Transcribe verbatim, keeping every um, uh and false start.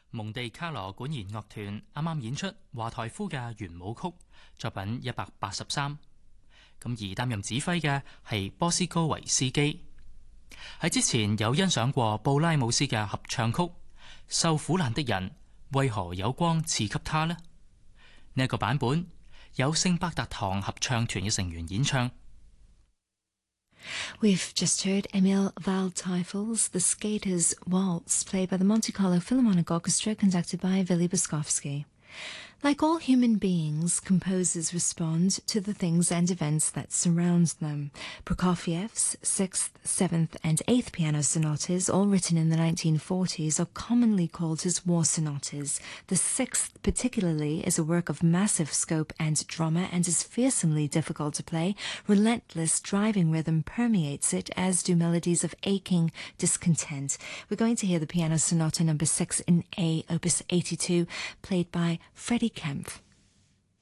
蒙地卡羅管弦樂團啱啱演出華台夫嘅圓舞曲作品一百八十三，咁而擔任指揮嘅係波斯高維斯基。喺之前有欣賞過布拉姆斯嘅合唱曲《受苦難的人為何有光賜給他呢》，呢、這、一個版本有聖伯達堂合唱團嘅成員演唱。 We've just heard Emil Waldteufel's The Skater's Waltz, played by the Monte Carlo Philharmonic Orchestra, conducted by Vili Boskovsky. Like all human beings, composers respond to the things and events that surround them. Prokofiev's sixth, seventh, and eighth piano sonatas, all written in the nineteen forties, are commonly called his war sonatas. The sixth, particularly, is a work of massive scope and drama and is fearsomely difficult to play. Relentless driving rhythm permeates it, as do melodies of aching discontent. We're going to hear the piano sonata number six in A, opus eighty-two, played by Freddie Kempf.